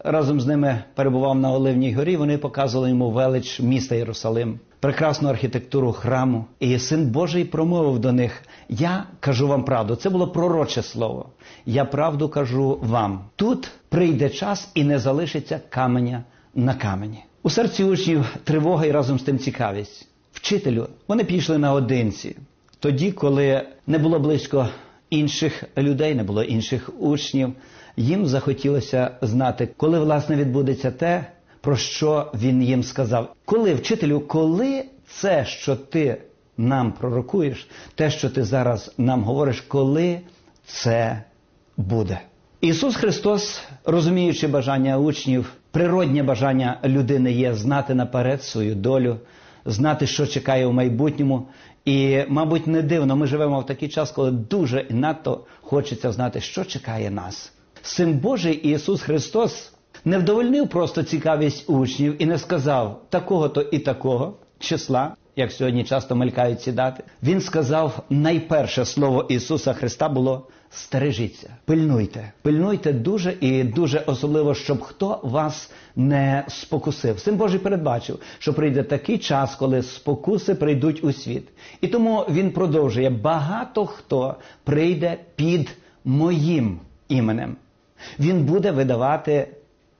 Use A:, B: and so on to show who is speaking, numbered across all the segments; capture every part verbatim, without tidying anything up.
A: разом з ними перебував на Оливній горі, вони показували йому велич міста Єрусалим, прекрасну архітектуру храму. І Син Божий промовив до них: «Я кажу вам правду». Це було пророче слово. «Я правду кажу вам. Тут прийде час і не залишиться каменя на камені». У серці учнів тривога і разом з тим цікавість. Вчителю, вони пішли наодинці. Тоді, коли не було близько інших людей, не було інших учнів, їм захотілося знати, коли, власне, відбудеться те, про що він їм сказав. Коли, вчителю, коли це, що ти нам пророкуєш, те, що ти зараз нам говориш, коли це буде? Ісус Христос, розуміючи бажання учнів, природнє бажання людини є знати наперед свою долю, знати, що чекає у майбутньому. І, мабуть, не дивно, ми живемо в такий час, коли дуже і надто хочеться знати, що чекає нас. Син Божий Ісус Христос не вдовольнив просто цікавість учнів і не сказав такого-то і такого числа, як сьогодні часто мелькають ці дати. Він сказав, найперше слово Ісуса Христа було: «Стережіться, пильнуйте, пильнуйте дуже і дуже особливо, щоб хто вас не спокусив». Син Божий передбачив, що прийде такий час, коли спокуси прийдуть у світ. І тому він продовжує: «Багато хто прийде під моїм іменем». Він буде видавати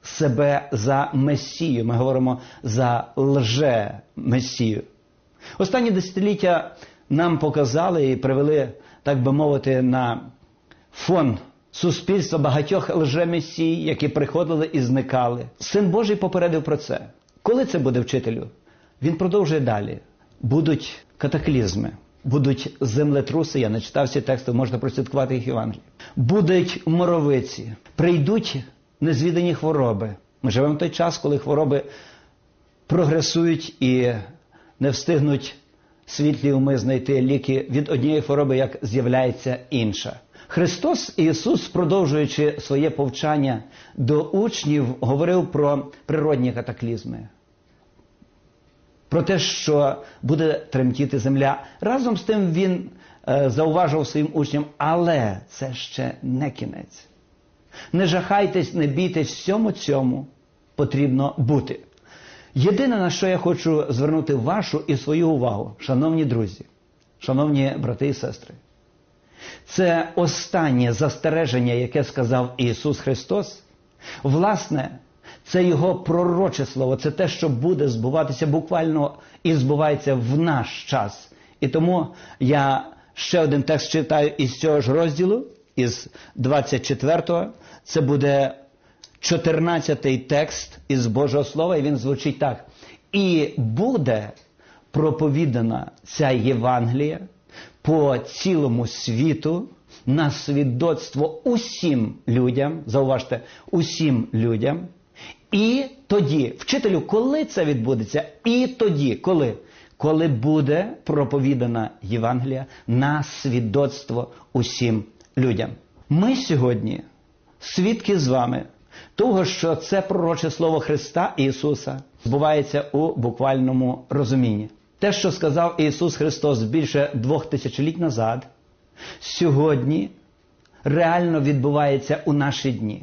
A: себе за Месію. Ми говоримо за лже-Месію. Останні десятиліття нам показали і привели, так би мовити, на фон суспільства багатьох лже-месій, які приходили і зникали. Син Божий попередив про це. Коли це буде, вчителю? Він продовжує далі. Будуть катаклізми, будуть землетруси, я не читав всі тексти, можна прослідкувати їх в Євангелії. Будуть моровиці, прийдуть незвідані хвороби. Ми живемо в той час, коли хвороби прогресують і не встигнуть світлі уми знайти ліки від однієї хвороби, як з'являється інша. Христос Ісус, продовжуючи своє повчання до учнів, говорив про природні катаклізми. Про те, що буде тремтіти земля. Разом з тим він е, зауважив своїм учням: але це ще не кінець. Не жахайтесь, не бійтесь, всьому цьому потрібно бути. Єдине, на що я хочу звернути вашу і свою увагу, шановні друзі, шановні брати і сестри, це останнє застереження, яке сказав Ісус Христос. Власне, це Його пророче слово, це те, що буде збуватися буквально і збувається в наш час. І тому я ще один текст читаю із цього ж розділу, із двадцять четвертого. Це буде чотирнадцятий текст із Божого Слова, і він звучить так. «І буде проповідана ця Євангелія по цілому світу на свідоцтво усім людям», зауважте, усім людям, «і тоді», вчителю, коли це відбудеться? «І тоді», коли? Коли буде проповідана Євангелія на свідоцтво усім людям. Ми сьогодні свідки з вами того, що це пророче слово Христа Ісуса збувається у буквальному розумінні. Те, що сказав Ісус Христос більше двох тисячоліть назад, сьогодні реально відбувається у наші дні.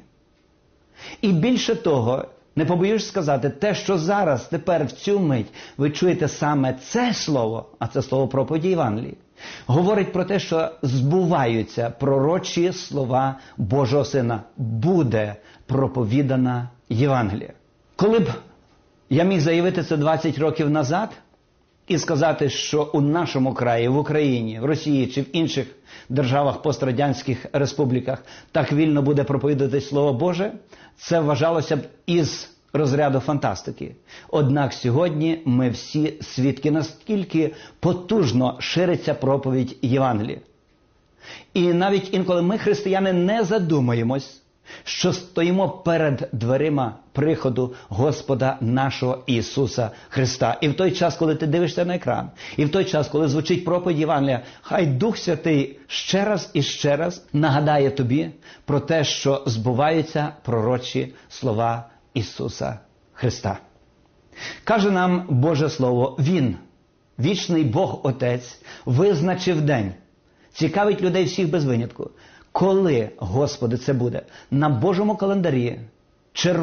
A: І більше того, не побоюсь сказати, те, що зараз, тепер, в цю мить, ви чуєте саме це слово, а це слово проповіді Євангелії, говорить про те, що збуваються пророчі слова Божого Сина. Буде проповідана Євангелія. Коли б я міг заявити це двадцять років назад і сказати, що у нашому краї, в Україні, в Росії чи в інших державах пострадянських республіках так вільно буде проповідувати Слово Боже, це вважалося б із розряду фантастики. Однак сьогодні ми всі свідки, наскільки потужно шириться проповідь Євангелія. І навіть інколи ми, християни, не задумаємось, що стоїмо перед дверима приходу Господа нашого Ісуса Христа. І в той час, коли ти дивишся на екран, і в той час, коли звучить проповідь Євангелія, хай Дух Святий ще раз і ще раз нагадає тобі про те, що збуваються пророчі слова Ісуса Христа. Каже нам Боже Слово: Він, вічний Бог Отець, визначив день. Цікавить людей всіх без винятку. Коли, Господи, це буде? На Божому календарі